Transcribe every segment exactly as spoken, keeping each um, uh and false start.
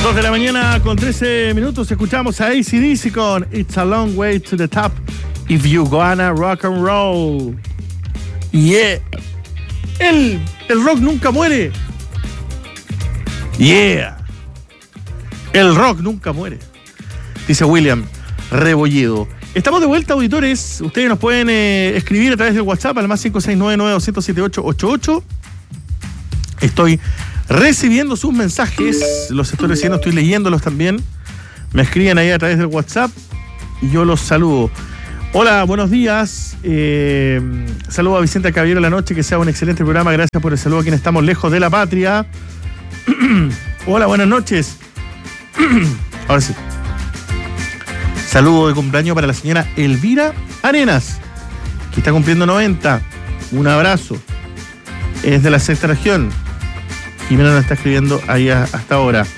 dos de la mañana con trece minutos escuchamos a A C D C con It's a Long Way to the Top If You Gonna Rock and Roll. Yeah. El, el rock nunca muere. Yeah. El rock nunca muere. Dice William Rebolledo. Estamos de vuelta, auditores. Ustedes nos pueden eh, escribir a través del WhatsApp al más cinco seis nueve nueve dos cero siete ocho ocho ocho. Estoy recibiendo sus mensajes, los estoy recibiendo, estoy leyéndolos también. Me escriben ahí a través del WhatsApp y yo los saludo. Hola, buenos días. Eh, saludo a Vicente Caballero la noche, que sea un excelente programa. Gracias por el saludo a quienes estamos lejos de la patria. Hola, buenas noches. Ahora sí. Saludo de cumpleaños para la señora Elvira Arenas, que está cumpliendo noventa. Un abrazo. Es de la sexta región. Jimena nos está escribiendo ahí a, hasta ahora.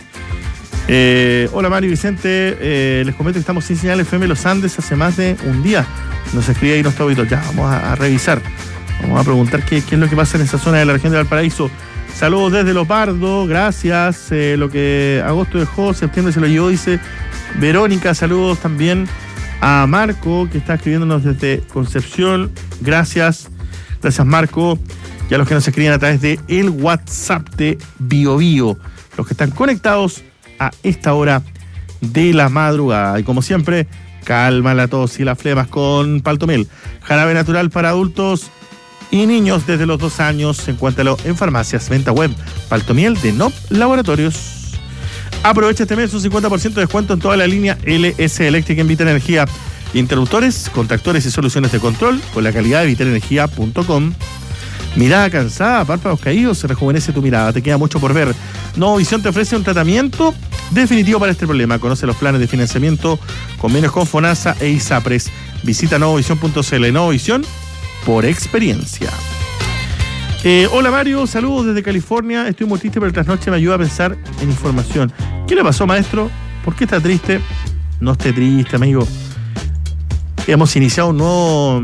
Eh, hola Mari Vicente, eh, les comento que estamos sin señal F M Los Andes hace más de un día. Nos escribe ahí nuestro auditor. Ya, vamos a, a revisar. Vamos a preguntar qué, qué es lo que pasa en esa zona de la región de Valparaíso. Saludos desde Lopardo, gracias. Eh, lo que agosto dejó, septiembre se lo llevó, dice Verónica. Saludos también a Marco, que está escribiéndonos desde Concepción. Gracias, gracias Marco. Y a los que nos escriben a través de el WhatsApp de Bio Bio, los que están conectados a esta hora de la madrugada. Y como siempre, calma la tos y las flemas con Paltomel. Jarabe natural para adultos y niños desde los dos años. Encuéntralo en farmacias, venta web, Paltomiel de N O P Laboratorios. Aprovecha este mes un cincuenta por ciento de descuento en toda la línea L S Electric en Vita Energía. Interruptores, contactores y soluciones de control con la calidad de viterenergia punto com. Mirada cansada, párpados caídos, se rejuvenece tu mirada, te queda mucho por ver. Novovisión te ofrece un tratamiento definitivo para este problema. Conoce los planes de financiamiento, convenios con FONASA e ISAPRES. Visita novovisión punto c l. Novovisión por experiencia. Eh, hola Mario, saludos desde California. Estoy muy triste, pero el trasnoche me ayuda a pensar en información. ¿Qué le pasó, maestro? ¿Por qué está triste? No esté triste, amigo. Hemos iniciado un nuevo...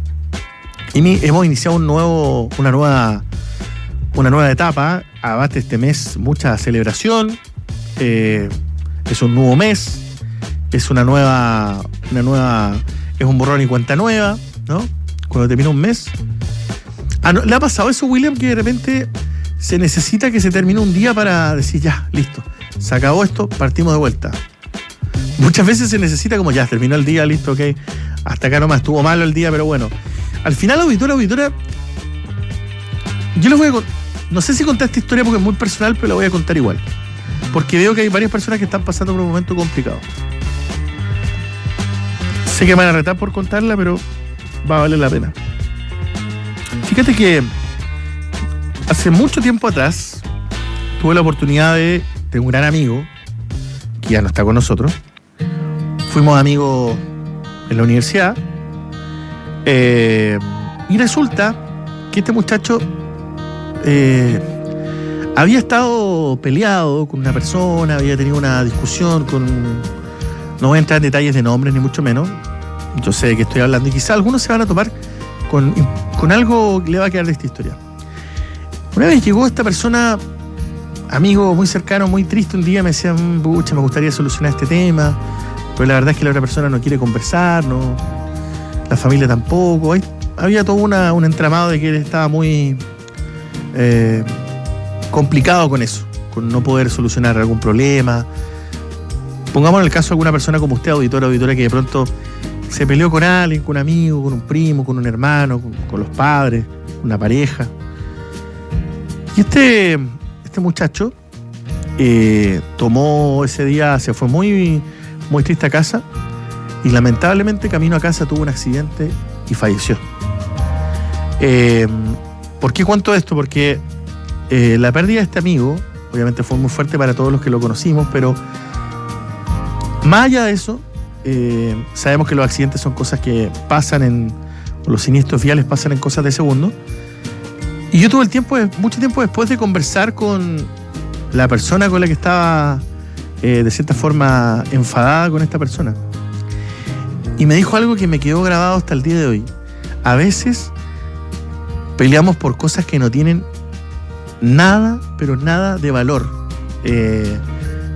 Hemos iniciado un nuevo, una nueva una nueva etapa. Abate este mes mucha celebración. Eh, es un nuevo mes. Es una nueva, una nueva. Es un borrón y cuenta nueva, ¿no? Cuando termina un mes. Ah, ¿no? ¿Le ha pasado eso, William, que de repente se necesita que se termine un día para decir ya, listo, se acabó esto, partimos de vuelta? Muchas veces se necesita como ya, terminó el día, listo, ok. Hasta acá nomás, estuvo malo el día, pero bueno. Al final, auditora, auditora, yo les voy a contar, no sé si contar esta historia porque es muy personal, pero la voy a contar igual. Porque veo que hay varias personas que están pasando por un momento complicado. Sé que me van a retar por contarla, pero va a valer la pena. Fíjate que hace mucho tiempo atrás tuve la oportunidad de, de un gran amigo, que ya no está con nosotros. Fuimos amigos en la universidad. Eh, y resulta que este muchacho eh, había estado peleado con una persona, había tenido una discusión con... No voy a entrar en detalles de nombres, ni mucho menos. Yo sé de qué estoy hablando y quizá algunos se van a topar con, con algo que le va a quedar de esta historia. Una vez llegó esta persona, amigo muy cercano, muy triste, un día me decía, pucha, me gustaría solucionar este tema, pero la verdad es que la otra persona no quiere conversar, no... La familia tampoco. Hay, había todo una, un entramado de que él estaba muy eh, complicado con eso, con no poder solucionar algún problema. Pongamos en el caso de alguna persona como usted, auditora, auditora, que de pronto se peleó con alguien, con un amigo, con un primo, con un hermano, con, con los padres, una pareja. Y este, este muchacho eh, tomó ese día, se fue muy, muy triste a casa. Y lamentablemente camino a casa tuvo un accidente y falleció. Eh, ¿Por qué cuento esto? Porque eh, la pérdida de este amigo, obviamente fue muy fuerte para todos los que lo conocimos, pero más allá de eso, eh, sabemos que los accidentes son cosas que pasan en, o los siniestros viales pasan en cosas de segundos. Y yo tuve el tiempo, mucho tiempo después de conversar con la persona con la que estaba eh, de cierta forma enfadada con esta persona. Y me dijo algo que me quedó grabado hasta el día de hoy. A veces peleamos por cosas que no tienen nada, pero nada de valor. Eh,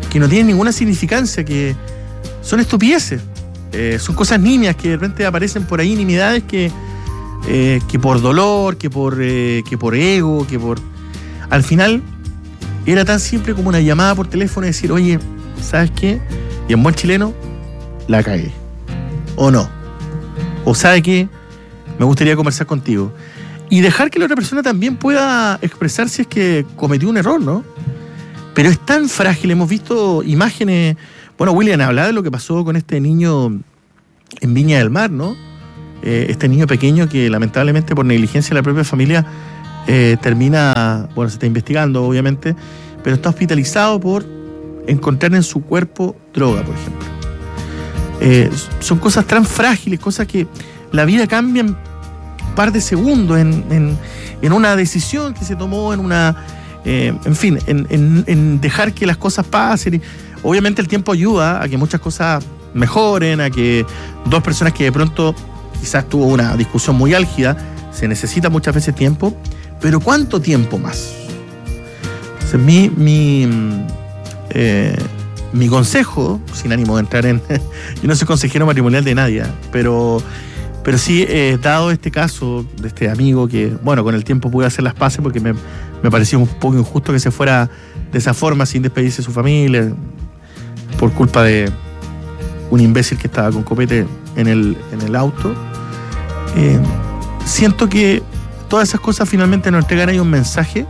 que no tienen ninguna significancia, que son estupideces, eh, son cosas nimias que de repente aparecen por ahí, nimiedades que, eh, que por dolor, que por, eh, que por ego, que por... Al final era tan simple como una llamada por teléfono y decir, oye, ¿sabes qué? Y en buen chileno, la cagué. O no. O ¿sabe qué? Me gustaría conversar contigo. Y dejar que la otra persona también pueda expresar si es que cometió un error, ¿no? Pero es tan frágil, hemos visto imágenes... Bueno, William, hablaba de lo que pasó con este niño en Viña del Mar, ¿no? Eh, este niño pequeño que lamentablemente por negligencia de la propia familia eh, termina... Bueno, se está investigando, obviamente, pero está hospitalizado por encontrar en su cuerpo droga, por ejemplo. Eh, son cosas tan frágiles, cosas que la vida cambia en par de segundos, en, en, en una decisión que se tomó, en una... Eh, en fin, en, en, en dejar que las cosas pasen. Y obviamente el tiempo ayuda a que muchas cosas mejoren, a que dos personas que de pronto quizás tuvo una discusión muy álgida, se necesita muchas veces tiempo, pero ¿cuánto tiempo más? Entonces, mi, mi, eh, mi consejo, sin ánimo de entrar en... yo no soy consejero matrimonial de nadie, pero... Pero sí, eh, dado este caso de este amigo que, bueno, con el tiempo pude hacer las paces porque me, me pareció un poco injusto que se fuera de esa forma sin despedirse de su familia por culpa de un imbécil que estaba con copete en el, en el auto. Eh, siento que todas esas cosas finalmente nos entregan ahí un mensaje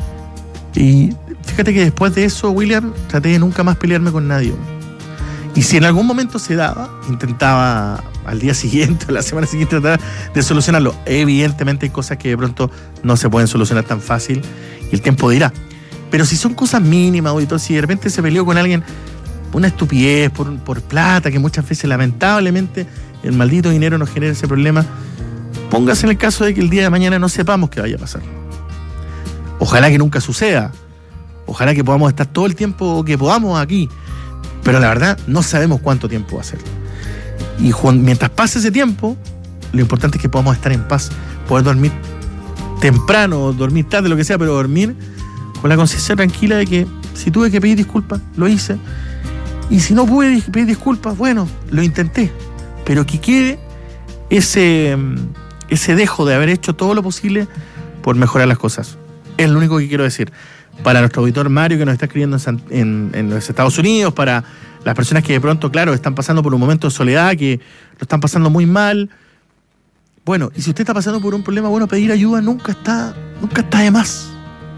y fíjate que después de eso, William, traté de nunca más pelearme con nadie. Y si en algún momento se daba, intentaba al día siguiente o la semana siguiente tratar de solucionarlo. Evidentemente hay cosas que de pronto no se pueden solucionar tan fácil y el tiempo dirá. Pero si son cosas mínimas, o si de repente se peleó con alguien una estupidez, por, por plata, que muchas veces lamentablemente el maldito dinero nos genera ese problema, póngase en el caso de que el día de mañana no sepamos qué vaya a pasar. Ojalá que nunca suceda. Ojalá que podamos estar todo el tiempo que podamos aquí. Pero la verdad, no sabemos cuánto tiempo va a ser. Y mientras pase ese tiempo, lo importante es que podamos estar en paz, poder dormir temprano, dormir tarde, lo que sea, pero dormir con la conciencia tranquila de que si tuve que pedir disculpas, lo hice. Y si no pude pedir disculpas, bueno, lo intenté. Pero que quede ese, ese dejo de haber hecho todo lo posible por mejorar las cosas. Es lo único que quiero decir. Para nuestro auditor Mario, que nos está escribiendo en, en, en los Estados Unidos, para las personas que de pronto, claro, están pasando por un momento de soledad, que lo están pasando muy mal. Bueno, y si usted está pasando por un problema, bueno, pedir ayuda nunca está, nunca está de más.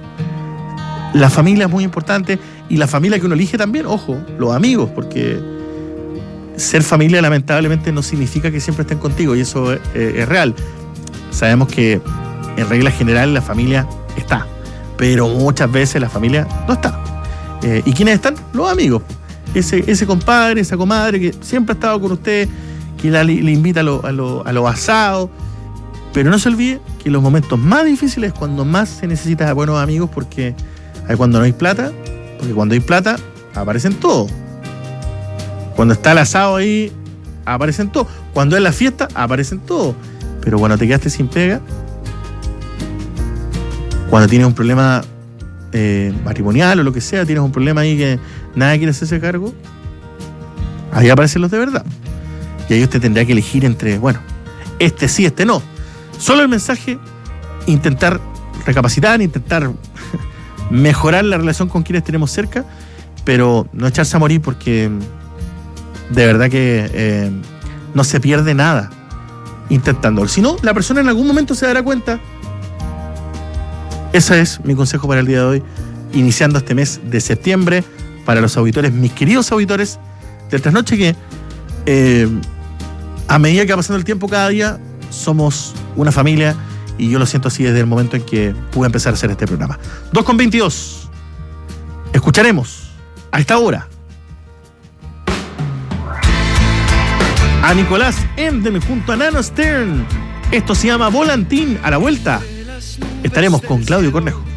La familia es muy importante, y la familia que uno elige también, ojo, los amigos, porque ser familia lamentablemente no significa que siempre estén contigo, y eso es, es real. Sabemos que en regla general la familia está, pero muchas veces la familia no está. Eh, ¿Y quiénes están? Los amigos. Ese, ese compadre, esa comadre que siempre ha estado con usted, que la, le, le invita a los a lo, a lo asados. Pero no se olvide que los momentos más difíciles es cuando más se necesita de buenos amigos, porque hay cuando no hay plata, porque cuando hay plata aparecen todos. Cuando está el asado ahí, aparecen todos. Cuando es la fiesta, aparecen todos. Pero cuando te quedaste sin pega, cuando tienes un problema eh, matrimonial o lo que sea, tienes un problema ahí que nadie quiere hacerse cargo, ahí aparecen los de verdad. Y ahí usted tendrá que elegir entre, bueno, este sí, este no. Solo el mensaje, intentar recapacitar, intentar mejorar la relación con quienes tenemos cerca, pero no echarse a morir, porque de verdad que eh, no se pierde nada intentándolo. Si no, la persona en algún momento se dará cuenta. Ese es mi consejo para el día de hoy, iniciando este mes de septiembre, para los auditores, mis queridos auditores de Trasnoche, que eh, a medida que va pasando el tiempo, cada día somos una familia, y yo lo siento así desde el momento en que pude empezar a hacer este programa. dos con veintidós. Escucharemos a esta hora a Nicolás Emden junto a Nano Stern. Esto se llama Volantín. A la vuelta estaremos con Claudio Cornejo.